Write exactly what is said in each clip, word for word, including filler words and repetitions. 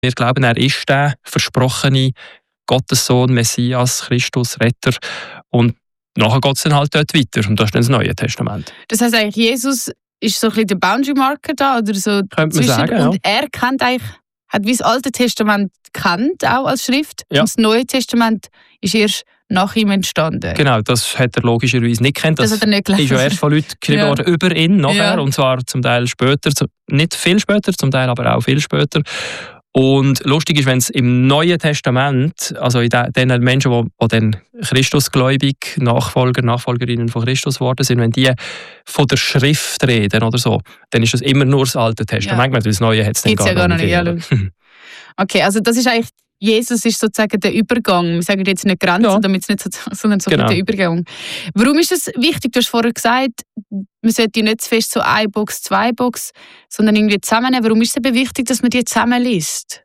Wir glauben, er ist der versprochene Gottessohn, Messias, Christus, Retter. Und nachher geht es dann halt dort weiter. Und das ist dann das Neue Testament. Das heisst eigentlich, Jesus ist so ein bisschen der Boundary Marker da? Oder so könnte man sagen, ja. Und er kennt eigentlich, hat wie das Alte Testament kennt, auch als Schrift. Ja. Und das Neue Testament ist erst nach ihm entstanden. Genau, das hat er logischerweise nicht gekannt. Das, das hat er nicht ist ja erst von Leuten geschrieben worden ja. über ihn nachher. Ja. Und zwar zum Teil später, nicht viel später, zum Teil aber auch viel später. Und lustig ist, wenn es im Neuen Testament, also in den Menschen, die, die dann Christusgläubig, Nachfolger, Nachfolgerinnen von Christus geworden sind, wenn die von der Schrift reden oder so, dann ist das immer nur das Alte Testament, ja. weil das Neue hat es dann gar, ja gar nicht. nicht. Ja, okay, also das ist eigentlich, Jesus ist sozusagen der Übergang. Wir sagen jetzt nicht Grenze, ja. damit es nicht so, sondern so genau. der Übergang. Warum ist es wichtig? Du hast vorher gesagt, man sollte nicht zu fest so eine Box, zwei Box, sondern irgendwie zusammennehmen. Warum ist es eben wichtig, dass man die zusammen liest?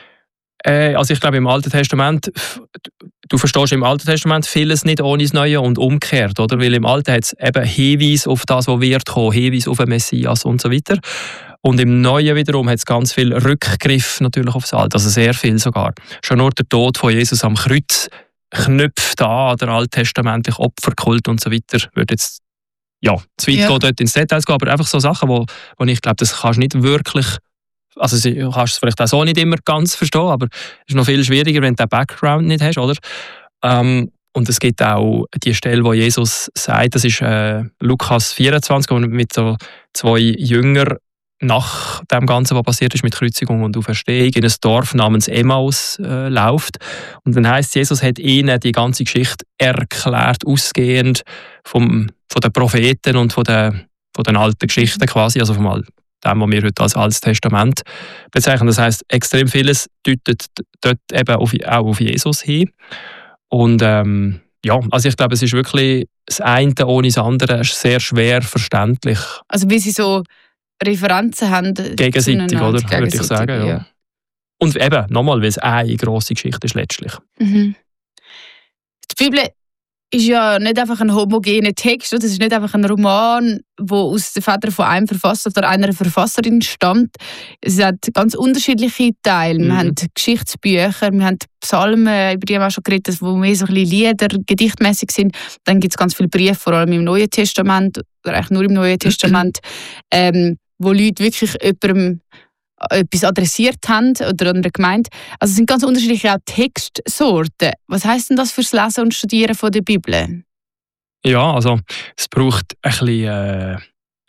Äh, also ich glaube, im Alten Testament, du verstehst im Alten Testament vieles nicht ohne das Neue und umgekehrt, oder? Weil im Alten hat es eben Hinweise auf das, was wird kommen, Hinweise auf den Messias und so weiter. Und im Neuen wiederum hat es ganz viel Rückgriff natürlich aufs Alte, also sehr viel sogar. Schon nur der Tod von Jesus am Kreuz knüpft an der alttestamentliche Opferkult und so weiter. Würde jetzt ja, zu weit ja. gehen, dort ins Detail gehen, aber einfach so Sachen, wo, wo ich glaube, das kannst du nicht wirklich, also du kannst es vielleicht auch so nicht immer ganz verstehen, aber es ist noch viel schwieriger, wenn du den Background nicht hast, oder? Ähm, Und es gibt auch die Stelle, wo Jesus sagt, das ist äh, Lukas vierundzwanzig, wo er mit so zwei Jüngern nach dem Ganzen, was passiert ist mit Kreuzigung und Auferstehung, in ein Dorf namens Emmaus äh, läuft. Und dann heisst, Jesus hat ihnen die ganze Geschichte erklärt, ausgehend vom, von den Propheten und von den, von den alten Geschichten quasi, also vom dem, was wir heute als Altes Testament bezeichnen. Das heisst, extrem vieles deutet dort eben auf, auch auf Jesus hin. Und ähm, ja, also ich glaube, es ist wirklich das eine ohne das andere sehr schwer verständlich. Also wie sie so Referenzen haben. Gegenseitig, oder? Gegenseitig, würde ich sagen, ja. ja. Und eben, nochmal, weil es eine grosse Geschichte ist letztlich. Mhm. Die Bibel ist ja nicht einfach ein homogener Text, es ist nicht einfach ein Roman, der aus den Federn von einem Verfasser oder einer Verfasserin stammt. Es hat ganz unterschiedliche Teile. Mhm. Wir haben Geschichtsbücher, wir haben Psalmen, über die haben wir auch schon geredet, die mehr so ein bisschen Lieder, gedichtmäßig sind. Dann gibt es ganz viele Briefe, vor allem im Neuen Testament, oder eigentlich nur im Neuen Testament, ähm, wo Leute wirklich jemandem etwas adressiert haben oder einer Gemeinde. Also es sind ganz unterschiedliche auch Textsorten. Was heisst denn das fürs Lesen und Studieren von der Bibel? Ja, also es braucht ein bisschen äh,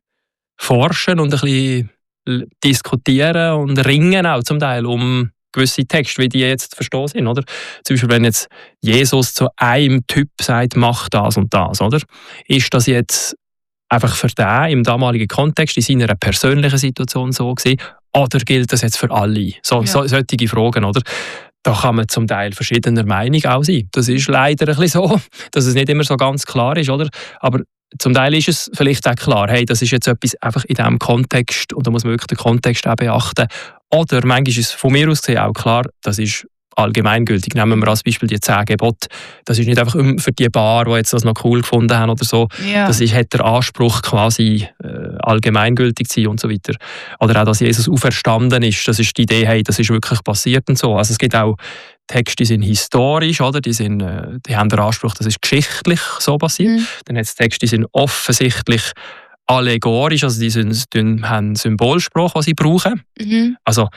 Forschen und ein bisschen Diskutieren und Ringen auch zum Teil um gewisse Texte, wie die jetzt verstehen sind, oder? Zum Beispiel, wenn jetzt Jesus zu einem Typ sagt, mach das und das, oder? Ist das jetzt einfach für den im damaligen Kontext, in seiner persönlichen Situation so gewesen, oder gilt das jetzt für alle? So, ja. so, solche Fragen, oder? Da kann man zum Teil verschiedener Meinung auch sein. Das ist leider ein bisschen so, dass es nicht immer so ganz klar ist, oder? Aber zum Teil ist es vielleicht auch klar, hey, das ist jetzt etwas einfach in diesem Kontext und da muss man wirklich den Kontext auch beachten. Oder manchmal ist es von mir aus gesehen auch klar, das ist allgemeingültig. Nehmen wir als Beispiel die zehn Gebote. Das ist nicht einfach für die Bar, die jetzt das noch cool gefunden haben oder so. Ja. Das ist, hat der Anspruch quasi äh, allgemeingültig zu sein und so weiter. Oder auch, dass Jesus auferstanden ist. Das ist die Idee, hey, das ist wirklich passiert und so. Also es gibt auch Texte, die sind historisch, oder? Die, sind, äh, die haben den Anspruch, das ist geschichtlich so passiert. Mhm. Dann hat es Texte, die sind offensichtlich allegorisch, also die, sind, die haben Symbolspruch, was sie brauchen. Mhm. Also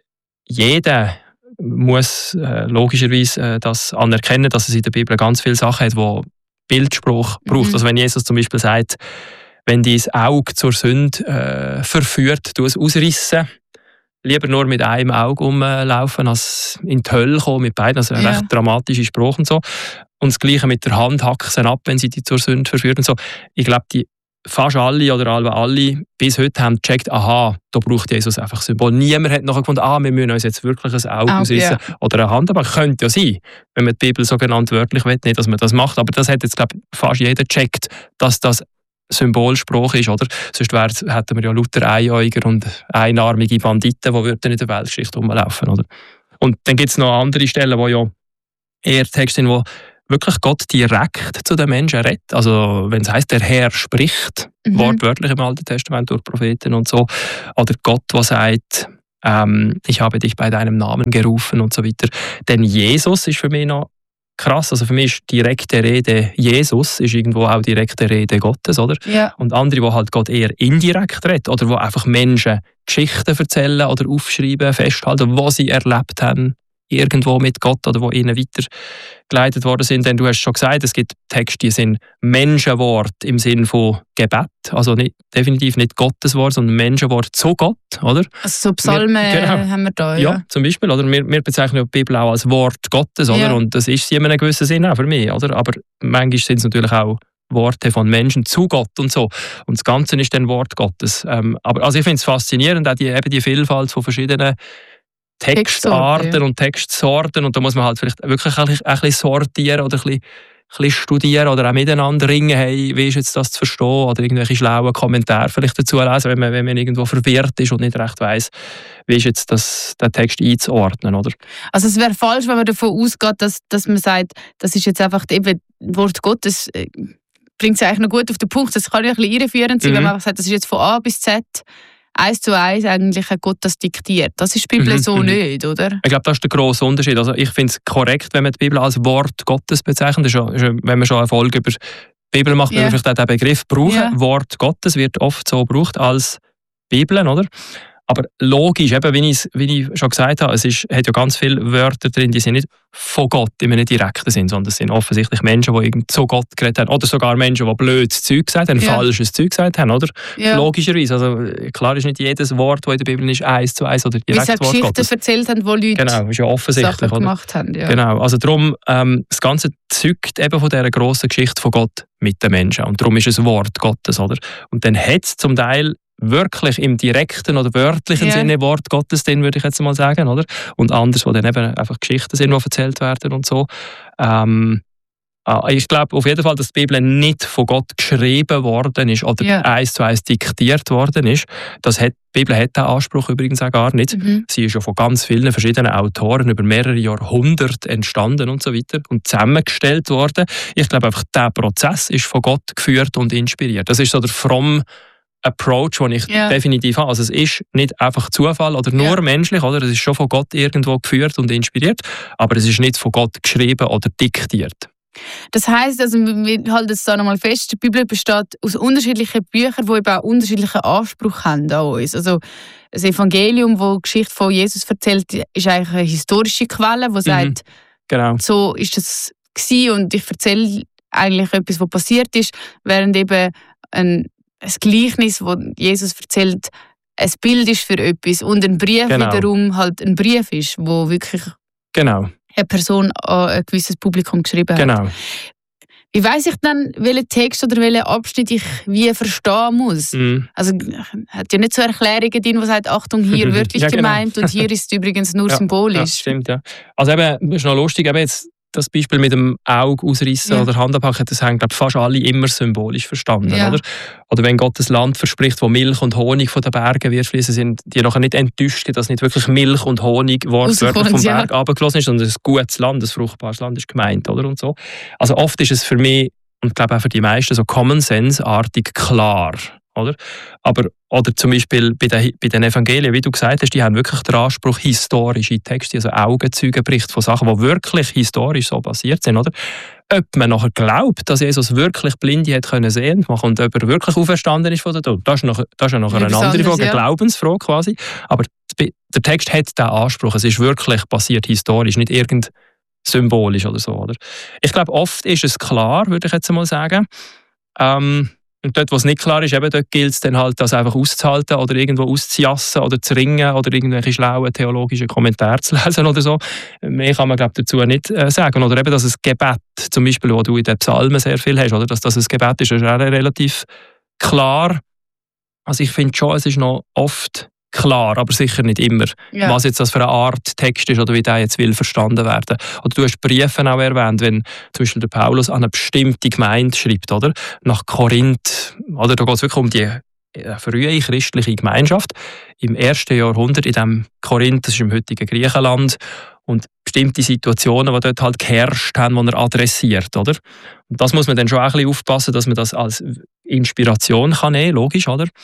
jeder muss äh, logischerweise äh, das anerkennen, dass es in der Bibel ganz viele Sachen hat, die Bildspruch braucht. Mhm. Also wenn Jesus zum Beispiel sagt, wenn dein Auge zur Sünde äh, verführt, du es ausrissen, lieber nur mit einem Auge rumlaufen, als in die Hölle kommen mit beiden. Also ein ja. recht dramatischer Spruch und so. Und das Gleiche mit der Hand, hacken sie ab, wenn sie dich zur Sünde verführen und so. Ich glaube, die fast alle oder alle, alle bis heute haben gecheckt, aha, da braucht Jesus einfach Symbol. Niemand hat nachher gefunden, ah, wir müssen uns jetzt wirklich ein Auge Auge, ausrissen ja. oder eine Hand, aber könnte ja sein, wenn man die Bibel so genannt wörtlich will, nicht, dass man das macht. Aber das hat jetzt, glaube ich, fast jeder gecheckt, dass das Symbolspruch ist, oder? Sonst wär, hätten wir ja lauter Einäuger und einarmige Banditen, die würden in der Weltgeschichte rumlaufen, oder? Und dann gibt es noch andere Stellen, wo ja eher Texte sind, wo wirklich Gott direkt zu den Menschen redet. Also wenn es heisst, der Herr spricht, mhm. wortwörtlich im Alten Testament durch Propheten und so, oder Gott, der sagt, ähm, ich habe dich bei deinem Namen gerufen und so weiter. Denn Jesus ist für mich noch krass, also für mich ist direkte Rede Jesus ist irgendwo auch direkte Rede Gottes, oder? Ja. Und andere, die halt Gott eher indirekt reden oder wo einfach Menschen Geschichten erzählen oder aufschreiben, festhalten, was sie erlebt haben, irgendwo mit Gott oder wo ihnen weitergeleitet worden sind. Denn du hast schon gesagt, es gibt Texte, die sind Menschenwort im Sinn von Gebet, also nicht, definitiv nicht Gotteswort, sondern Menschenwort zu Gott, oder? Also so Psalmen wir, genau. haben wir da, ja. Ja, zum Beispiel, oder? Wir, wir bezeichnen die Bibel auch als Wort Gottes, oder? Ja. Und das ist sie in einem gewissen Sinn auch für mich, oder? Aber manchmal sind es natürlich auch Worte von Menschen zu Gott und so. Und das Ganze ist dann Wort Gottes. Ähm, aber also ich finde es faszinierend, auch die, eben die Vielfalt von verschiedenen Textarten ja. und Textsorten, und da muss man halt vielleicht wirklich ein bisschen, ein bisschen sortieren oder ein bisschen, ein bisschen studieren oder auch miteinander ringen, hey, wie ist jetzt das zu verstehen, oder irgendwelche schlauen Kommentare vielleicht dazu lesen, wenn man, wenn man irgendwo verwirrt ist und nicht recht weiss, wie ist jetzt das, der Text einzuordnen, oder? Also es wäre falsch, wenn man davon ausgeht, dass, dass man sagt, das ist jetzt einfach eben Wort Gottes, äh, bringt es eigentlich noch gut auf den Punkt, das kann ja ein bisschen irreführend sein, mhm. wenn man einfach sagt, das ist jetzt von A bis Z eins zu eins eigentlich ein Gott das diktiert. Das ist die Bibel mhm, so mhm. nicht, oder? Ich glaube, das ist der grosse Unterschied. Also ich finde es korrekt, wenn man die Bibel als Wort Gottes bezeichnet. Wenn man schon eine Folge über die Bibel macht, yeah. wenn man vielleicht auch den Begriff brauchen. Yeah. Wort Gottes wird oft so gebraucht als Bibel, oder? Aber logisch, eben, wie, ich, wie ich schon gesagt habe, es ist, hat ja ganz viele Wörter drin, die sind nicht von Gott im direkten Sinn, sondern es sind offensichtlich Menschen, die irgend zu Gott geredet haben. Oder sogar Menschen, die blödes Zeug gesagt haben, ja. falsches Zeug gesagt haben, oder? Ja. Logischerweise. Also, klar ist nicht jedes Wort, das in der Bibel ist, eins zu eins oder direkt Wort Geschichten Gottes. erzählt haben, wo Leute genau, ist ja offensichtlich, Sachen oder? gemacht haben. Ja. Genau, also darum, ähm, das Ganze zeugt eben von dieser grossen Geschichte von Gott mit den Menschen. Und darum ist es Wort Gottes, oder? Und dann hat es zum Teil wirklich im direkten oder wörtlichen yeah. Sinne Wort Gottes drin, würde ich jetzt mal sagen, oder? Und anders, wo dann eben einfach Geschichten sind, die erzählt werden und so. Ähm, ich glaube auf jeden Fall, dass die Bibel nicht von Gott geschrieben worden ist oder yeah. eins zu eins diktiert worden ist. Das hat, die Bibel hat diesen Anspruch übrigens auch gar nicht. Mhm. Sie ist ja von ganz vielen verschiedenen Autoren über mehrere Jahrhunderte entstanden und so weiter und zusammengestellt worden. Ich glaube einfach, dieser Prozess ist von Gott geführt und inspiriert. Das ist so der fromme Approach, den ich yeah. definitiv habe. Also es ist nicht einfach Zufall oder nur yeah. menschlich, oder? Es ist schon von Gott irgendwo geführt und inspiriert, aber es ist nicht von Gott geschrieben oder diktiert. Das heisst, also wir halten es da nochmal fest, die Bibel besteht aus unterschiedlichen Büchern, die eben auch unterschiedlichen Anspruch haben an uns. Also das Evangelium, das die Geschichte von Jesus erzählt, ist eigentlich eine historische Quelle, die mhm. sagt, genau. so ist es gewesen und ich erzähle eigentlich etwas, was passiert ist, während eben ein ein Gleichnis, das Jesus erzählt, ein Bild ist für etwas und ein Brief genau. wiederum halt ein Brief ist, wo wirklich genau. eine Person an ein gewisses Publikum geschrieben hat. Genau. Wie weiss ich dann, welchen Text oder welchen Abschnitt ich wie verstehen muss? Mm. Also hat ja nicht so Erklärungen drin, die sagt, Achtung, hier wörtlich ja, genau. gemeint und hier ist übrigens nur ja, symbolisch. Ja, stimmt, ja. Also eben, ist noch lustig, eben jetzt das Beispiel mit dem Auge ausreißen ja. oder Hand abhacken, das haben glaube fast alle immer symbolisch verstanden, ja. oder? Oder wenn Gott das Land verspricht, wo Milch und Honig von den Bergen wird fließen, sind die nachher nicht enttäuscht, dass nicht wirklich Milch und Honig wortwörtlich vom Berg ja. runtergeflossen ist, sondern ein gutes Land, ein fruchtbares Land ist gemeint, oder? Und so. Also oft ist es für mich und ich glaube auch für die meisten so Common Sense-artig klar. Oder? Aber, oder zum Beispiel bei den, bei den Evangelien, wie du gesagt hast, die haben wirklich den Anspruch, historische Texte, also Augenzeugenberichte von Sachen, die wirklich historisch so passiert sind. Oder? Ob man nachher glaubt, dass Jesus wirklich Blinde hat können sehen und ob er wirklich auferstanden ist von den Toten, das ist, noch, das ist ja noch eine andere Frage, eine ja. Glaubensfrage quasi. Aber der Text hat diesen Anspruch, es ist wirklich passiert historisch, nicht irgend symbolisch oder so. Oder? Ich glaube, oft ist es klar, würde ich jetzt mal sagen. Ähm, Und dort, wo es nicht klar ist, eben dort gilt es dann halt, das einfach auszuhalten oder irgendwo auszujassen oder zu ringen oder irgendwelche schlauen theologischen Kommentare zu lesen oder so. Mehr kann man, glaube ich, dazu nicht äh, sagen. Oder eben, dass es Gebet, zum Beispiel, wo du in den Psalmen sehr viel hast, oder dass das ein Gebet ist, ist auch relativ klar. Also ich finde schon, es ist noch oft klar, aber sicher nicht immer, ja. was jetzt das für eine Art Text ist oder wie der jetzt will verstanden werden. Oder du hast Briefe auch erwähnt, wenn zum Beispiel der Paulus an eine bestimmte Gemeinde schreibt, oder? Nach Korinth, oder da geht es wirklich um die frühe christliche Gemeinschaft im ersten Jahrhundert in dem Korinth, das ist im heutigen Griechenland, und bestimmte Situationen, die dort halt geherrscht haben, die er adressiert, oder? Und das muss man dann schon auch ein bisschen aufpassen, dass man das als Inspiration kann nehmen, logisch, oder?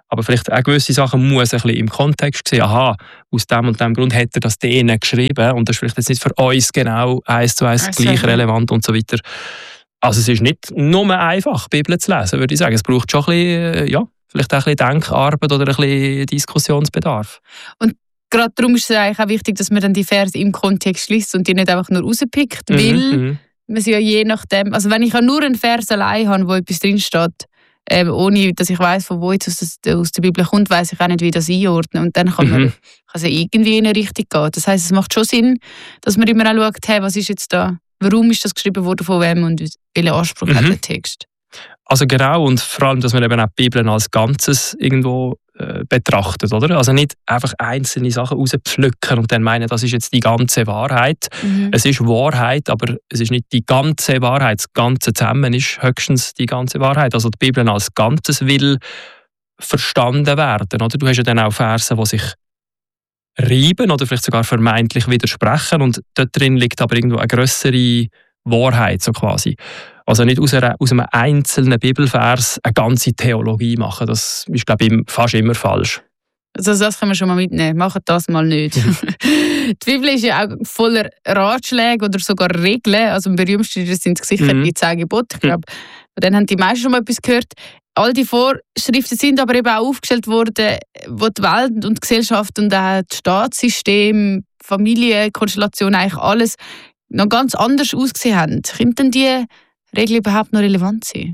aber vielleicht auch gewisse Sachen muss ein bisschen im Kontext sehen. Aha, aus dem und dem Grund hat er das denen geschrieben und das ist vielleicht jetzt nicht für uns genau eins zu eins Also, gleich ja. relevant und so weiter. Also es ist nicht nur einfach, die Bibel zu lesen, würde ich sagen. Es braucht schon ein bisschen, äh, ja, vielleicht auch ein bisschen Denkarbeit oder ein bisschen Diskussionsbedarf. Gerade darum ist es eigentlich auch wichtig, dass man dann die Verse im Kontext liest und die nicht einfach nur rauspickt, weil Mhm. man sie ja je nachdem, also wenn ich ja nur einen Vers allein habe, wo etwas drinsteht, ähm, ohne dass ich weiss, von wo jetzt aus, das, aus der Bibel kommt, weiss ich auch nicht, wie das einordnen. Und dann kann man Mhm. kann es ja irgendwie in eine Richtung gehen. Das heisst, es macht schon Sinn, dass man immer auch schaut, hey, was ist jetzt da, warum ist das geschrieben worden, von wem und welchen Anspruch Mhm. hat der Text. Also genau, und vor allem, dass man eben auch die Bibel als Ganzes irgendwo äh, betrachtet, oder? Also nicht einfach einzelne Sachen rauspflücken und dann meinen, das ist jetzt die ganze Wahrheit. Mhm. Es ist Wahrheit, aber es ist nicht die ganze Wahrheit. Das Ganze zusammen ist höchstens die ganze Wahrheit. Also die Bibel als Ganzes will verstanden werden, oder? Du hast ja dann auch Verse, die sich reiben oder vielleicht sogar vermeintlich widersprechen und dort drin liegt aber irgendwo eine grössere Wahrheit, so quasi. Also nicht aus, einer, aus einem einzelnen Bibelvers eine ganze Theologie machen. Das ist, glaube ich, fast immer falsch. Also das können wir schon mal mitnehmen. Macht das mal nicht. Die Bibel ist ja auch voller Ratschläge oder sogar Regeln. Also am berühmtesten sind sicher Mhm. die zehn Gebote. Ich glaube, von denen haben die meisten schon mal etwas gehört. All die Vorschriften sind aber eben auch aufgestellt worden, wo die Welt und die Gesellschaft und auch das Staatssystem, Familienkonstellation, eigentlich alles noch ganz anders ausgesehen haben. Können denn die Regeln überhaupt noch relevant sein?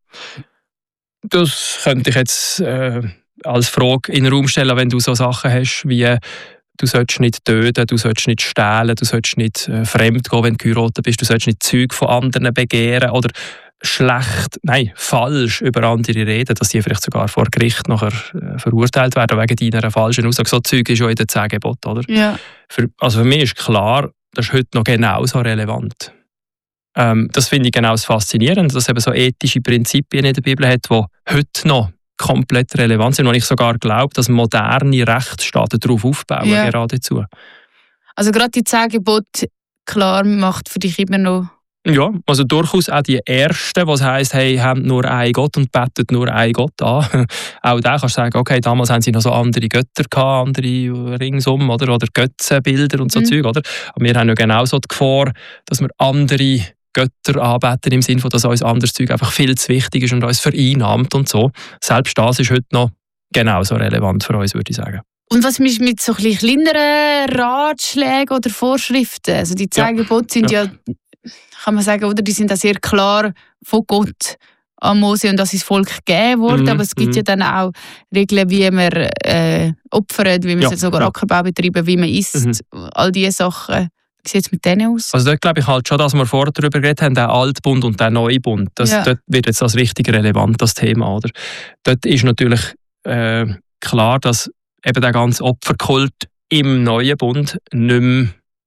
Das könnte ich jetzt äh, als Frage in den Raum stellen, wenn du so Sachen hast wie du sollst nicht töten, du sollst nicht stehlen, du sollst nicht äh, fremd gehen, wenn du geheiratet bist, du sollst nicht Zeug von anderen begehren oder schlecht, nein, falsch über andere reden, dass die vielleicht sogar vor Gericht nachher äh, verurteilt werden wegen deiner falschen Aussage. So Zeug ist ja in den zehn Geboten, oder? Ja. Für, also für mich ist klar, das ist heute noch genauso relevant. Ähm, das finde ich genau faszinierend, dass es eben so ethische Prinzipien in der Bibel hat, die heute noch komplett relevant sind, und ich sogar glaube, dass moderne Rechtsstaaten darauf aufbauen, Ja. geradezu. Also gerade die zehn Gebote, klar, macht für dich immer noch... Ja, also durchaus auch die ersten, was heisst, hey, habt nur einen Gott und betet nur einen Gott an. Auch da kannst du sagen, okay, damals haben sie noch so andere Götter gehabt, andere ringsum, oder, oder Götzenbilder und so Mhm. Zeug, oder? Aber wir haben ja genauso die Gefahr, dass wir andere Götter anbeten, im Sinne von, dass uns anderes Zeug einfach viel zu wichtig ist und uns vereinnahmt und so. Selbst das ist heute noch genauso relevant für uns, würde ich sagen. Und was ist mit so ein bisschen kleineren Ratschlägen oder Vorschriften? Also die zehn Ja. Gebote sind ja. Ja. kann man sagen, oder die sind auch sehr klar von Gott an Mose und das ins Volk gegeben worden. Mhm, Aber es gibt mhm. ja dann auch Regeln, wie man äh, opfert, wie man Ja, sogar ja. Ackerbau betreiben, wie man isst. All diese Sachen. Wie sieht es mit denen aus? Also dort glaube ich halt schon, dass wir vorher darüber geredet haben, der Altbund und der Neubund. Das, Ja. Dort wird jetzt das richtig relevant, das Thema. Oder? Dort ist natürlich äh, klar, dass eben der ganze Opferkult im neuen Bund nicht mehr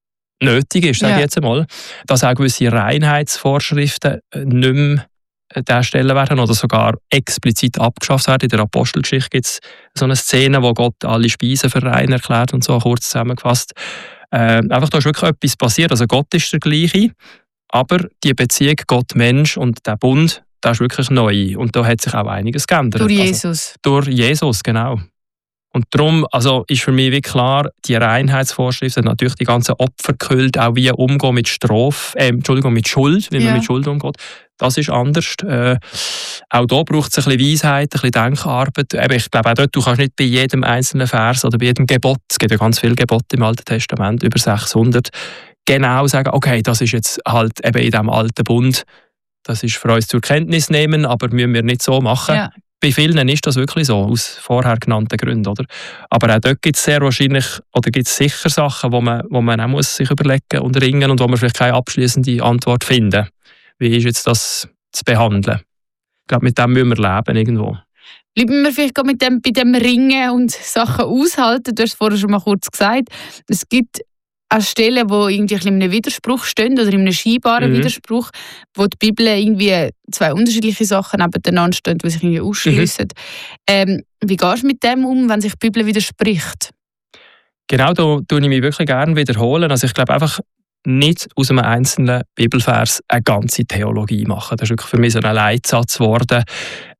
nötig ist, sage Ja. ich jetzt einmal. Dass auch gewisse Reinheitsvorschriften äh, nicht mehr darstellen werden oder sogar explizit abgeschafft werden. In der Apostelgeschichte gibt es so eine Szene, wo Gott alle Speisen für rein erklärt und so, kurz zusammengefasst. Äh, einfach, da ist wirklich etwas passiert. Also Gott ist der gleiche, aber die Beziehung Gott-Mensch und der Bund, das ist wirklich neu. Und da hat sich auch einiges geändert. Durch Also, Jesus. durch Jesus, genau. Und darum also ist für mich wie klar, die Reinheitsvorschriften, natürlich die ganzen Opferkulte, auch wie umgehen mit Strafe, äh, Entschuldigung, mit Schuld, wie Ja. man mit Schuld umgeht, das ist anders. Äh, auch da braucht es ein bisschen Weisheit, ein bisschen Denkarbeit. Eben, ich glaube auch dort, du kannst nicht bei jedem einzelnen Vers oder bei jedem Gebot, es gibt ja ganz viele Gebote im Alten Testament, über sechshundert, genau sagen, okay, das ist jetzt halt eben in diesem alten Bund, das ist für uns zur Kenntnis nehmen, aber müssen wir nicht so machen. Ja. Bei vielen ist das wirklich so, aus vorher genannten Gründen. Oder? Aber auch dort gibt es sehr wahrscheinlich, oder gibt es sicher Sachen, wo man, wo man auch muss sich überlegen und ringen und wo man vielleicht keine abschließende Antwort finden. Wie ist jetzt das zu behandeln? Ich glaube, mit dem müssen wir leben irgendwo. Bleiben wir vielleicht gerade mit dem, bei dem Ringen und Sachen aushalten. Du hast es vorher schon mal kurz gesagt. Es gibt auch Stellen, die irgendwie ein bisschen in einem Widerspruch stehen oder in einem scheinbaren Mhm. Widerspruch, wo die Bibel irgendwie zwei unterschiedliche Sachen nebeneinander stehen, die sich irgendwie ausschliessen. Ähm, wie gehst du mit dem um, wenn sich die Bibel widerspricht? Genau, da tue ich mich wirklich gerne wiederholen. Also ich glaube einfach, nicht aus einem einzelnen Bibelvers eine ganze Theologie machen. Das ist wirklich für mich so ein Leitsatz geworden.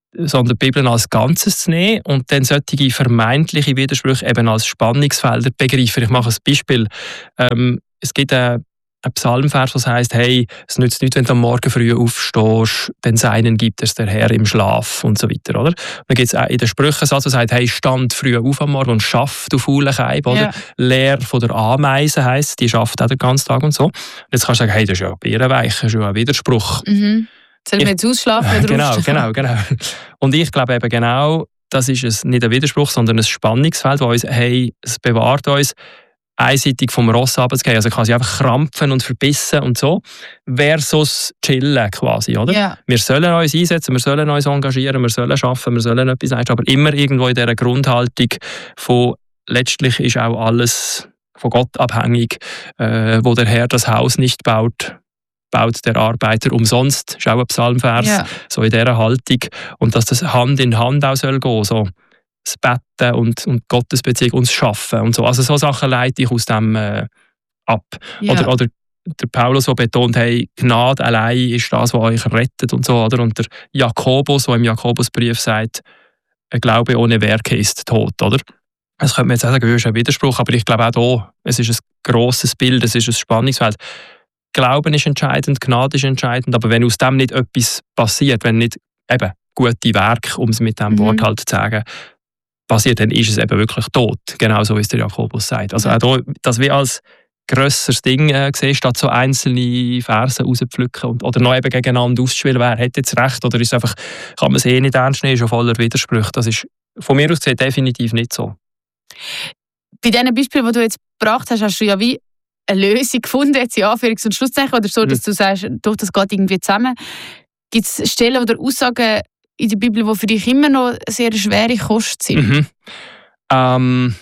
sondern die Bibel als Ganzes zu nehmen und dann solche vermeintliche Widersprüche eben als Spannungsfelder begreifen. Ich mache ein Beispiel. Ähm, es gibt eine Ein Psalmvers, was heisst, hey, es nützt nichts, wenn du am Morgen früh aufstehst, denn seinen gibt es der Herr im Schlaf und so weiter, oder? Dann gibt es auch in den Sprüchen Satz, der sagt, hey, stand früh auf am Morgen und schaff, du faulen Keib, oder? Ja. Lehr von der Ameise heisst, die schafft auch den ganzen Tag und so. Und jetzt kannst du sagen, hey, das ist ja bärenweich, das ist ja ein Widerspruch. Mhm. Sollen wir jetzt ausschlafen oder Genau, aufstehen? genau, genau. Und ich glaube eben genau, das ist es nicht ein Widerspruch, sondern ein Spannungsfeld, das uns, hey, es bewahrt uns, einseitig vom Ross runterzugehen. Also quasi einfach krampfen und verbissen und so. Versus chillen quasi, oder? Ja. Wir sollen uns einsetzen, wir sollen uns engagieren, wir sollen arbeiten, wir sollen etwas leisten, aber immer irgendwo in dieser Grundhaltung von letztlich ist auch alles von Gott abhängig. Äh, wo der Herr das Haus nicht baut, baut der Arbeiter umsonst. Das ist auch ein Psalmvers. Ja. So in dieser Haltung. Und dass das Hand in Hand auch soll gehen so. Das Betten und, und Gottesbeziehung und das Schaffen und so. Also so Sachen leite ich aus dem äh, ab. Ja. Oder, oder der Paulus, der betont, hey, Gnade allein ist das, was euch rettet und so. Oder? Und der Jakobus, der im Jakobusbrief sagt, ein Glaube ohne Werke ist tot. Oder? Das könnte man jetzt auch sagen, das ist ein Widerspruch, aber ich glaube auch hier, es ist ein grosses Bild, es ist ein Spannungsfeld. Glauben ist entscheidend, Gnade ist entscheidend, aber wenn aus dem nicht etwas passiert, wenn nicht eben gute Werke, um es mit diesem Mhm. Wort halt zu sagen, passiert, dann ist es eben wirklich tot. Genau so, wie es der Jakobus sagt. Also Ja. auch hier, das wie als grösseres Ding äh, sehen, statt so einzelne Verse rauspflücken und, oder noch eben gegeneinander auszuspielen, wer hat jetzt recht oder ist es einfach, kann man es eh nicht ernst nehmen, ist schon voller Widersprüche. Das ist von mir aus gesehen definitiv nicht so. Bei diesen Beispielen, die du jetzt gebracht hast, hast du ja wie eine Lösung gefunden, jetzt in Anführungs- und Schlusszeichen, oder so, dass du sagst, doch, das geht irgendwie zusammen. Gibt es Stellen oder Aussagen in der Bibel, die für dich immer noch sehr schwere Kost sind? Mhm. Ähm,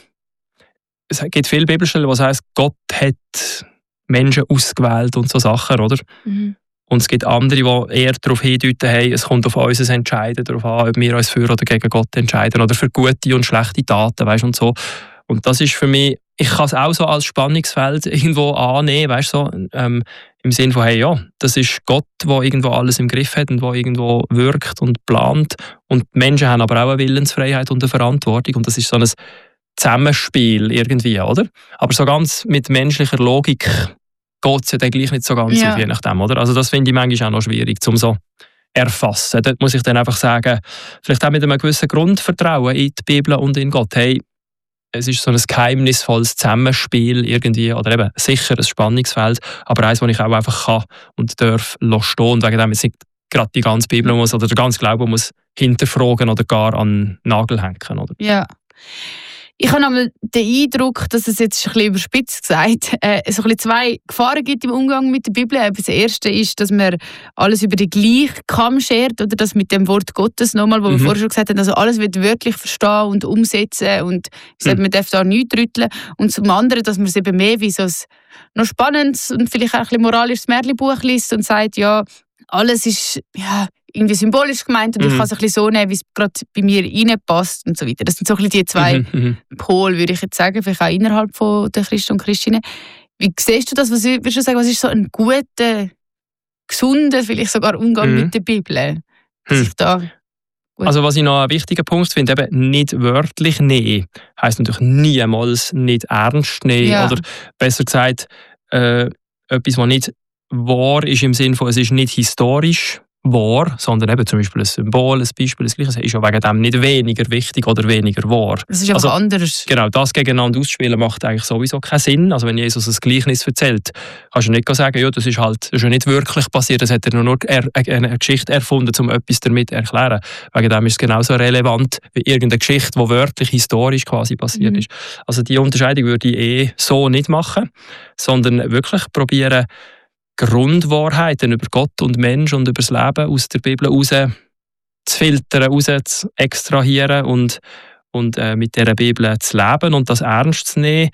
es gibt viele Bibelstellen, die heißt, Gott hat Menschen ausgewählt und so Sachen, oder? Mhm. Und es gibt andere, die eher darauf hindeuten, hey, es kommt auf uns Entscheiden darauf an, ob wir uns für oder gegen Gott entscheiden oder für gute und schlechte Taten, weißt, und so. Und das ist für mich, ich kann es auch so als Spannungsfeld irgendwo annehmen, weißt, so, ähm, im Sinne von, hey, ja, das ist Gott, der irgendwo alles im Griff hat und der irgendwo wirkt und plant. Und die Menschen haben aber auch eine Willensfreiheit und eine Verantwortung. Und das ist so ein Zusammenspiel irgendwie, oder? Aber so ganz mit menschlicher Logik geht es ja dann gleich nicht so ganz Ja. auf, je nachdem, oder? Also das finde ich manchmal auch noch schwierig, um so erfassen. Dort muss ich dann einfach sagen, vielleicht auch mit einem gewissen Grundvertrauen in die Bibel und in Gott. Hey, es ist so ein geheimnisvolles Zusammenspiel irgendwie, oder eben sicher ein Spannungsfeld, aber eins, das ich auch einfach kann und darf stehen und wegen dem jetzt nicht gerade die ganze Bibel muss oder der ganze Glaube muss hinterfragen oder gar an den Nagel hängen. Oder? Ja. Ich habe einmal den Eindruck, dass es jetzt ein bisschen überspitzt gesagt, äh, so ein bisschen zwei Gefahren gibt im Umgang mit der Bibel. Das erste ist, dass man alles über den gleichen Kamm schert oder das mit dem Wort Gottes nochmal, wo Mhm. wir vorher schon gesagt haben, also alles wird wirklich verstehen und umsetzen und mhm. man darf da nichts rütteln. Und zum anderen, dass man es eben mehr wie so ein noch spannendes und vielleicht auch ein bisschen moralisches Märchenbuch liest und sagt, ja, alles ist ja, irgendwie symbolisch gemeint und Mhm. ich kann es ein bisschen so nehmen, wie es gerade bei mir reinpasst und so weiter. Das sind so ein bisschen die zwei Mhm. Pole, würde ich jetzt sagen, vielleicht auch innerhalb von der Christen und Christinnen. Wie siehst du das? Was würdest du sagen, was ist so ein guter, gesunder, vielleicht sogar Umgang Mhm. mit der Bibel? Dass Mhm. ich da Also was ich noch einen wichtigen Punkt finde, eben nicht wörtlich nehmen, heisst natürlich niemals nicht ernst nehmen. Ja. Oder besser gesagt, äh, etwas, was nicht wahr ist im Sinne von, es ist nicht historisch wahr, sondern eben zum Beispiel ein Symbol, ein Beispiel, das Gleiche, ist ja wegen dem nicht weniger wichtig oder weniger wahr. das ist einfach Also, anders. Genau, das gegeneinander auszuspielen macht eigentlich sowieso keinen Sinn. Also wenn Jesus ein Gleichnis erzählt, kannst du nicht sagen, ja, das ist halt das ist ja nicht wirklich passiert, das hat er nur er, eine Geschichte erfunden, um etwas damit zu erklären. Wegen dem ist es genauso relevant wie irgendeine Geschichte, die wörtlich historisch quasi passiert Mhm. ist. Also die Unterscheidung würde ich eh so nicht machen, sondern wirklich probieren, Grundwahrheiten über Gott und Mensch und über das Leben aus der Bibel raus zu filtern, raus zu extrahieren und, und äh, mit dieser Bibel zu leben und das ernst zu nehmen.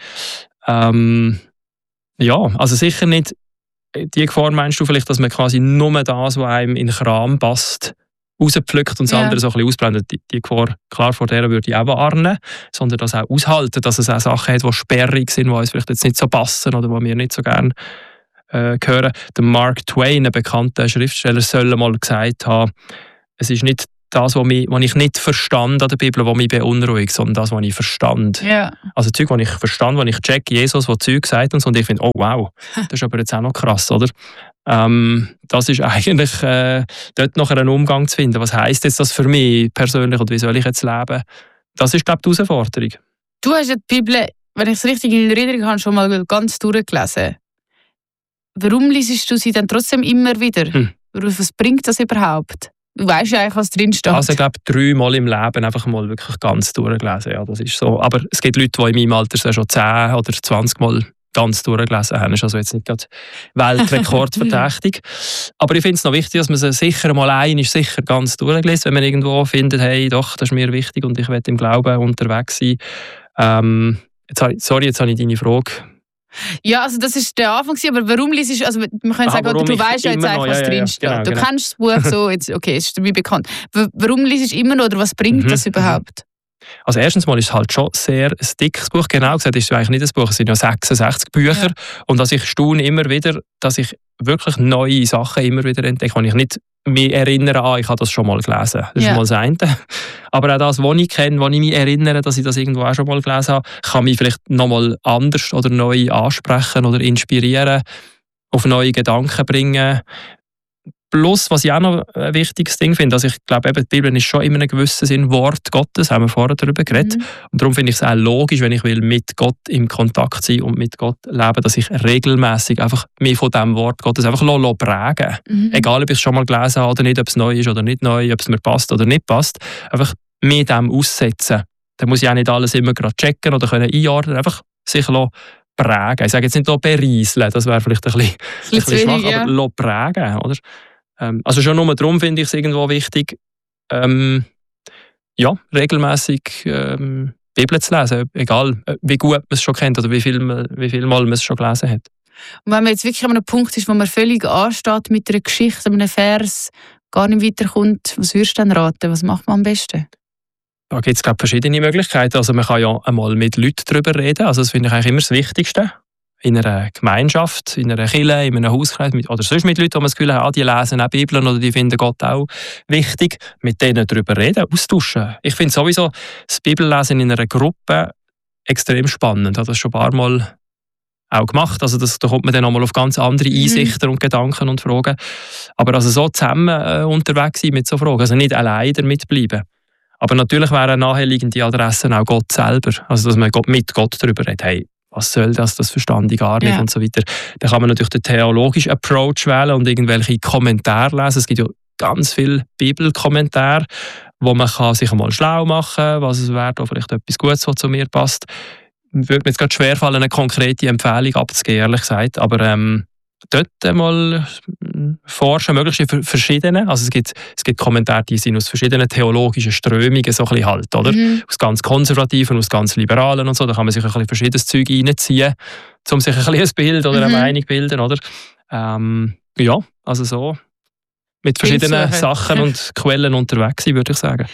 Ähm, ja, also sicher nicht die Gefahr, meinst du vielleicht, dass man quasi nur das, was einem in den Kram passt, rauspflückt und das Ja. andere so ein bisschen ausblendet. Die, die Gefahr, klar, vor der würde ich auch warnen, sondern das auch aushalten, dass es auch Sachen hat, die sperrig sind, die uns vielleicht jetzt nicht so passen oder die wir nicht so gerne äh, hören. Der Mark Twain, ein bekannter Schriftsteller, soll mal gesagt haben, es ist nicht das, was, mich, was ich nicht verstand an der Bibel, was mich beunruhigt, sondern das, was ich verstand. Ja. Also Zeug, was ich verstand, was ich check, Jesus, der Zeug sagt und so, und ich finde, oh wow, das ist aber jetzt auch noch krass, oder? Ähm, das ist eigentlich äh, dort noch einen Umgang zu finden. Was heisst jetzt das für mich persönlich und wie soll ich jetzt leben? Das ist, glaube ich, die Herausforderung. Du hast ja die Bibel, wenn ich es richtig in Erinnerung habe, schon mal ganz durchgelesen. Warum liest du sie dann trotzdem immer wieder? Hm. Was bringt das überhaupt? Du weißt ja eigentlich, was drin steht. Also ich glaube, dreimal im Leben einfach mal wirklich ganz durchgelesen. Ja, das ist so. Aber es gibt Leute, die in meinem Alter schon zehn oder zwanzig Mal ganz durchgelesen haben. Das ist also jetzt nicht gerade weltrekordverdächtig. Aber ich finde es noch wichtig, dass man sie sicher mal ein ist sicher ganz durchgelesen, wenn man irgendwo findet, hey, doch, das ist mir wichtig und ich will im Glauben unterwegs sein. Ähm, jetzt habe ich, sorry, jetzt habe ich deine Frage. Ja, also das ist der Anfang, aber warum liest du, also man kann sagen, du weißt ja jetzt eigentlich, was ja, drin steht. Ja, genau, du genau. kennst das Buch so, jetzt, okay, ist mir bekannt. W- warum liest du immer noch oder was bringt mhm. das überhaupt? Also erstens mal ist es halt schon sehr ein dickes Buch. Genau gesagt ist es eigentlich nicht ein Buch, es sind ja sechsundsechzig Bücher. Ja. Und dass ich staune immer wieder, dass ich wirklich neue Sachen immer wieder entdecke, kann ich nicht mich erinnere, ah, ich habe das schon mal gelesen. Das ist ja. mal das eine. Aber auch das, was ich kenne, wo ich mich erinnere, dass ich das irgendwo auch schon mal gelesen habe, kann mich vielleicht nochmal anders oder neu ansprechen oder inspirieren, auf neue Gedanken bringen. Plus, was ich auch noch ein wichtiges Ding finde, also ich glaube, eben, die Bibel ist schon in einem gewissen Sinn Wort Gottes, haben wir vorher darüber geredet. Mhm. Und darum finde ich es auch logisch, wenn ich will mit Gott im Kontakt sein und mit Gott leben, dass ich regelmäßig einfach mich von diesem Wort Gottes einfach prägen mhm. Egal, ob ich es schon mal gelesen habe oder nicht, ob es neu ist oder nicht neu, ob es mir passt oder nicht passt. Einfach mit dem aussetzen. Dann muss ich auch nicht alles immer gerade checken oder können einordnen, einfach sich prägen. Ich sage jetzt nicht berieseln, das wäre vielleicht ein bisschen, ein bisschen schwach, wenig, ja. aber prägen, oder? Also schon nur darum finde ich es irgendwo wichtig, ähm, ja, regelmäßig ähm, Bibel zu lesen, egal wie gut man es schon kennt oder wie viel, wie viel Mal man es schon gelesen hat. Und wenn man jetzt wirklich an einem Punkt ist, wo man völlig ansteht mit einer Geschichte, einem Vers, gar nicht weiterkommt, was würdest du dann raten? Was macht man am besten? Da gibt es, glaube ich, verschiedene Möglichkeiten. Also man kann ja einmal mit Leuten darüber reden, also das finde ich eigentlich immer das Wichtigste. In einer Gemeinschaft, in einer Kirche, in einem Hauskreis mit, oder sonst mit Leuten, die man das Gefühl hat, ah, die lesen auch Bibeln oder die finden Gott auch wichtig, mit denen darüber reden, austauschen. Ich finde sowieso das Bibellesen in einer Gruppe extrem spannend. Ich habe das schon ein paar Mal auch gemacht. Also das, da kommt man dann auch mal auf ganz andere Einsichten mhm. und Gedanken und Fragen. Aber also so zusammen äh, unterwegs sein mit so Fragen, also nicht allein damit bleiben. Aber natürlich wären naheliegende Adressen auch Gott selber. Also dass man mit Gott darüber redet, hey, was soll das, das verstand ich gar nicht ja. und so weiter. Dann kann man natürlich den theologischen Approach wählen und irgendwelche Kommentare lesen. Es gibt ja ganz viele Bibelkommentare, wo man kann sich einmal schlau machen kann, was es wäre, da vielleicht etwas Gutes, was zu mir passt. Würde mir jetzt gerade schwerfallen, eine konkrete Empfehlung abzugeben, ehrlich gesagt. Aber ähm, dort einmal forschen, möglichst in verschiedenen. Also es gibt, es gibt Kommentare, die sind aus verschiedenen theologischen Strömungen so ein bisschen halt, oder? Mhm. Aus ganz konservativen, aus ganz liberalen und so. Da kann man sich ein bisschen verschiedenes Zeug reinziehen, um sich ein bisschen ein Bild oder eine mhm. Meinung zu bilden, oder? Ähm, ja, also so mit verschiedenen Sachen und Quellen unterwegs sein, würde ich sagen.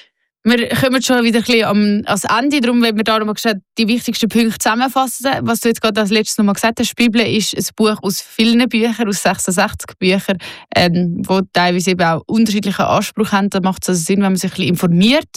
Wir kommen schon wieder ein bisschen am, ans Ende, darum wollen wir da nochmal die wichtigsten Punkte zusammenfassen. Was du jetzt gerade als letztes nochmal gesagt hast, die Bibel ist ein Buch aus vielen Büchern, aus sechsundsechzig Büchern, ähm, die teilweise eben auch unterschiedlichen Anspruch haben. Da macht es also Sinn, wenn man sich ein bisschen informiert.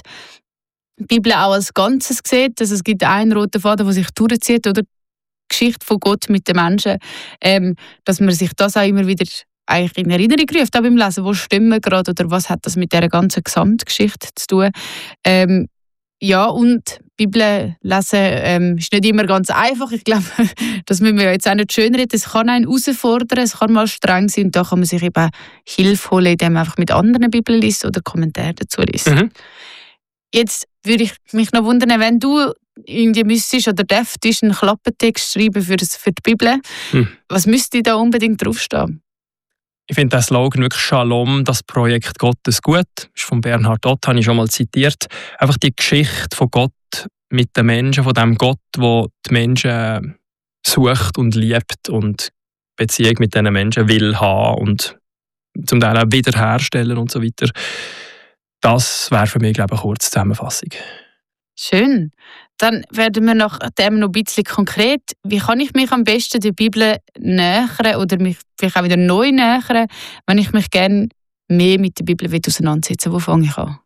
Die Bibel auch als Ganzes sieht, also es gibt einen roten Faden, der sich durchzieht, oder die Geschichte von Gott mit den Menschen, ähm, dass man sich das auch immer wieder eigentlich in Erinnerung ruft, auch beim Lesen, wo stimmen gerade oder was hat das mit dieser ganzen Gesamtgeschichte zu tun. Ähm, ja, und Bibel lesen ähm, ist nicht immer ganz einfach. Ich glaube, das müssen wir jetzt auch nicht schönreden. Es kann einen herausfordern, es kann mal streng sein und da kann man sich eben Hilfe holen, indem man einfach mit anderen Bibeln liest oder Kommentare dazu liest. Mhm. Jetzt würde ich mich noch wundern, wenn du irgendwie müsstest oder dürftest einen Klappentext schreiben für, das, für die Bibel, mhm. was müsste da unbedingt draufstehen? Ich finde den Slogan wirklich «Shalom, das Projekt Gottes gut». Das ist von Bernhard Ott, habe ich schon mal zitiert. Einfach die Geschichte von Gott mit den Menschen, von dem Gott, der die Menschen sucht und liebt und Beziehung mit diesen Menschen will haben und zum Teil auch wiederherstellen und so weiter. Das wäre für mich, glaube ich, eine kurze Zusammenfassung. Schön. Dann werden wir nach dem noch ein bisschen konkret. Wie kann ich mich am besten der Bibel nähern oder mich vielleicht auch wieder neu nähern, wenn ich mich gerne mehr mit der Bibel auseinandersetzen will? Wo fange ich an?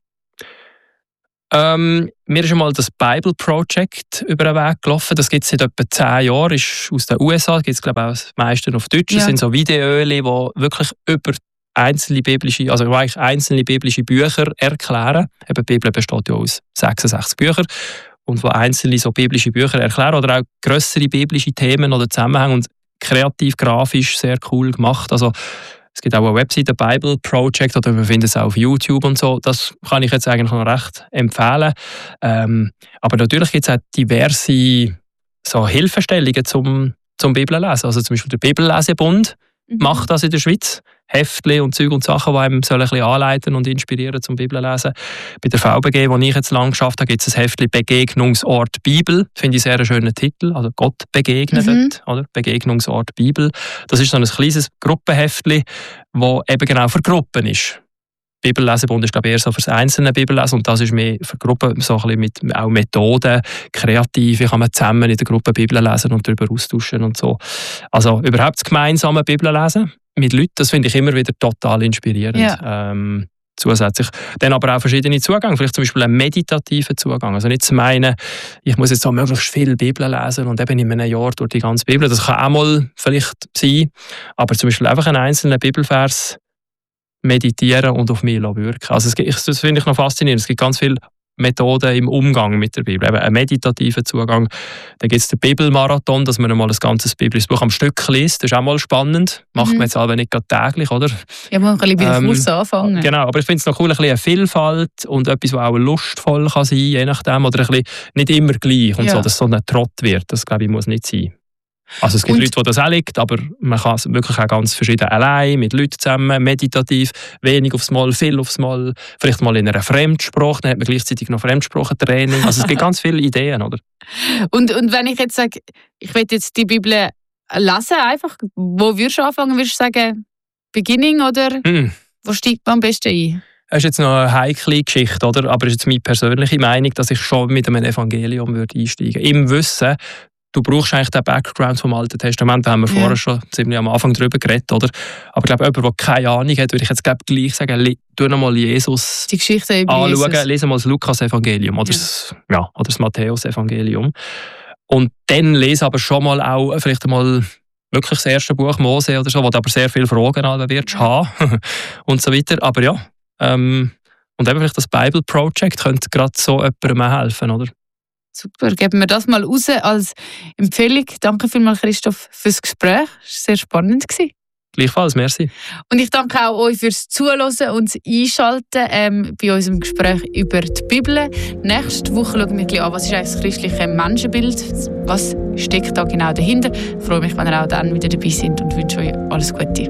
Ähm, mir ist einmal das Bible Project über den Weg gelaufen. Das gibt es seit etwa zehn Jahren. Ist aus den U S A. Gibt es, glaube ich, auch das meiste auf Deutsch. Ja. Das sind so Videos, die wirklich über einzelne biblische, also eigentlich einzelne biblische Bücher erklären. Eben, die Bibel besteht ja aus sechsundsechzig Büchern. Und wo einzelne so biblische Bücher erklären oder auch grössere biblische Themen oder Zusammenhänge und kreativ, grafisch sehr cool gemacht. Also es gibt auch eine Webseite, Bible Project, oder wir finden es auch auf YouTube und so. Das kann ich jetzt eigentlich noch recht empfehlen. Ähm, aber natürlich gibt es auch diverse so Hilfestellungen zum, zum Bibellesen. Also zum Beispiel der Bibellesebund mhm. macht das in der Schweiz. Heftchen und Zeug und Sachen, die einem ein bisschen anleiten und inspirieren zum Bibellesen. Bei der V B G, wo ich jetzt lange geschafft habe, gibt es ein Heftchen Begegnungsort Bibel. Finde ich sehr einen schönen Titel. Also Gott begegnet, mhm. oder? Begegnungsort Bibel. Das ist so ein kleines Gruppenheftchen, das eben genau für Gruppen ist. Bibellesebund ist, glaube ich, eher so für das einzelne Bibellesen und das ist mehr für Gruppen, so ein bisschen mit auch Methoden, kreativ, wie kann man zusammen in der Gruppe Bibel lesen und darüber austauschen und so. Also überhaupt das gemeinsame Bibellesen mit Leuten, das finde ich immer wieder total inspirierend. Ja. Ähm, zusätzlich. Dann aber auch verschiedene Zugänge, vielleicht zum Beispiel einen meditativen Zugang. Also nicht zu meinen, ich muss jetzt so möglichst viel Bibel lesen und eben in einem Jahr durch die ganze Bibel. Das kann auch mal vielleicht sein, aber zum Beispiel einfach einen einzelnen Bibelvers meditieren und auf mich wirken. Also es gibt, das finde ich noch faszinierend. Es gibt ganz viele Methoden im Umgang mit der Bibel. Eben einen meditativen Zugang. Dann gibt es den Bibelmarathon, dass man einmal ein ganzes biblisches Buch am Stück liest. Das ist auch mal spannend. Macht mhm. man jetzt aber nicht gerade täglich, oder? Ja, man kann ein bisschen ähm, Kurs anfangen. Genau, aber ich finde es noch cool, ein bisschen eine Vielfalt und etwas, was auch lustvoll kann sein, je nachdem. Oder ein bisschen nicht immer gleich und ja. so, dass es so ein Trott wird. Das, glaube ich, muss nicht sein. Also es gibt und Leute, wo das auch liegt, aber man kann es wirklich auch ganz verschieden allein, mit Leuten zusammen, meditativ, wenig aufs Mal, viel aufs Mal, vielleicht mal in einer Fremdsprache, dann hat man gleichzeitig noch Fremdsprachentraining. Also es gibt ganz viele Ideen, oder? Und, und wenn ich jetzt sage, ich will jetzt die Bibel lesen, einfach, wo würdest du anfangen? Würdest du sagen, Beginning oder mm. wo steigt man am besten ein? Das ist jetzt noch eine heikle Geschichte, oder? Aber es ist jetzt meine persönliche Meinung, dass ich schon mit einem Evangelium würde einsteigen würde. Im Wissen, du brauchst eigentlich den Background vom Alten Testament, da haben wir ja. vorher schon ziemlich am Anfang darüber geredet, oder? Aber ich glaube, jemand, der keine Ahnung hat, würde ich jetzt glaube, gleich sagen, tu nochmal Jesus die Geschichte über anschauen, Jesus. lese mal das Lukas-Evangelium oder, ja. das, ja, oder das Matthäus-Evangelium. Und dann lese aber schon mal auch vielleicht einmal wirklich das erste Buch Mose oder so, wo du aber sehr viele Fragen an wirst ja. haben und so weiter. Aber ja, ähm, und eben vielleicht das Bible Project könnte gerade so jemandem helfen, oder? Super, geben wir das mal raus als Empfehlung. Danke vielmals, Christoph, fürs Gespräch. Es war sehr spannend. Gleichfalls, merci. Und ich danke auch euch fürs Zuhören und Einschalten ähm, bei unserem Gespräch über die Bibel. Nächste Woche schauen wir ein bisschen an, was ist eigentlich das christliche Menschenbild, was steckt da genau dahinter. Ich freue mich, wenn ihr auch dann wieder dabei seid und wünsche euch alles Gute.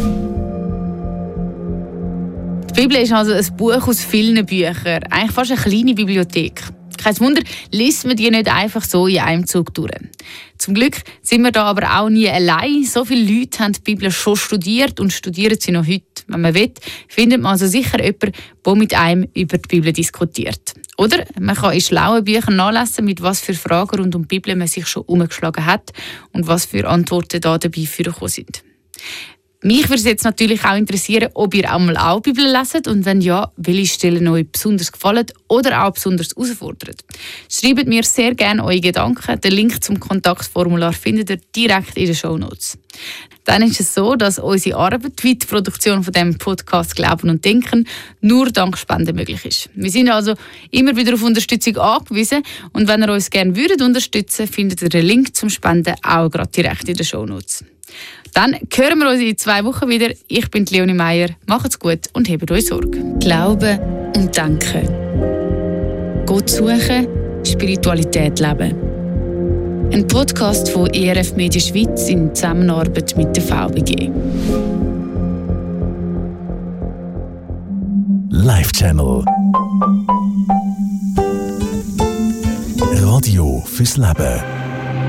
Die Bibel ist also ein Buch aus vielen Büchern, eigentlich fast eine kleine Bibliothek. Kein Wunder, liest man die nicht einfach so in einem Zug durch. Zum Glück sind wir da aber auch nie allein. So viele Leute haben die Bibel schon studiert und studieren sie noch heute. Wenn man will, findet man also sicher jemanden, der mit einem über die Bibel diskutiert. Oder man kann in schlauen Büchern nachlesen, mit was für Fragen rund um die Bibel man sich schon umgeschlagen hat und was für Antworten da dabei vorgekommen sind. Mich würde es jetzt natürlich auch interessieren, ob ihr einmal auch Bibel leset und wenn ja, welche Stellen euch besonders gefallen oder auch besonders herausfordern. Schreibt mir sehr gerne eure Gedanken. Den Link zum Kontaktformular findet ihr direkt in den Shownotes. Dann ist es so, dass unsere Arbeit, wie die Produktion von diesem Podcast Glauben und Denken, nur dank Spenden möglich ist. Wir sind also immer wieder auf Unterstützung angewiesen und wenn ihr uns gerne würdet unterstützen, findet ihr den Link zum Spenden auch gerade direkt in den Shownotes. Dann hören wir uns in zwei Wochen wieder. Ich bin Leonie Meier. Macht's gut und hebt euch Sorge. Glauben und Denken. Gott suchen, Spiritualität leben. Ein Podcast von E R F Media Schweiz in Zusammenarbeit mit der V B G. Live Channel. Radio fürs Leben.